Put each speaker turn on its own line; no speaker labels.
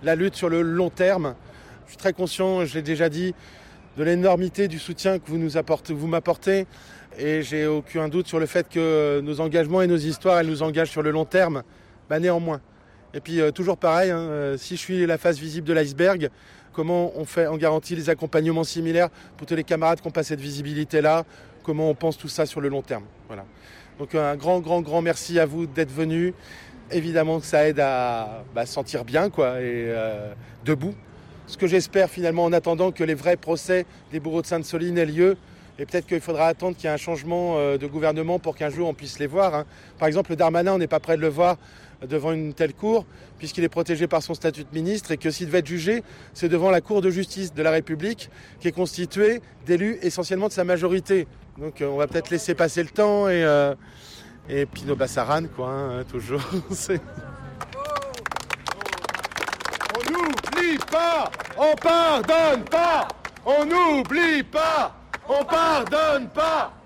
la lutte sur le long terme. Je suis très conscient, je l'ai déjà dit, de l'énormité du soutien que vous m'apportez. Et j'ai aucun doute sur le fait que nos engagements et nos histoires, elles nous engagent sur le long terme. Néanmoins. Et puis toujours pareil, si je suis la face visible de l'iceberg, comment on garantit les accompagnements similaires pour tous les camarades qui ont pas cette visibilité-là, comment on pense tout ça sur le long terme. Voilà. Donc un grand merci à vous d'être venus. Évidemment que ça aide à se sentir bien et debout. Ce que j'espère finalement en attendant que les vrais procès des bourreaux de Sainte-Soline aient lieu. Et peut-être qu'il faudra attendre qu'il y ait un changement de gouvernement pour qu'un jour on puisse les voir. Par exemple, Darmanin, on n'est pas prêt de le voir devant une telle cour, puisqu'il est protégé par son statut de ministre, et que s'il devait être jugé, c'est devant la Cour de justice de la République, qui est constituée d'élus essentiellement de sa majorité. Donc on va peut-être laisser passer le temps, et Pino Bassarane, toujours. On n'oublie pas, on pardonne pas, on n'oublie pas, on pardonne pas.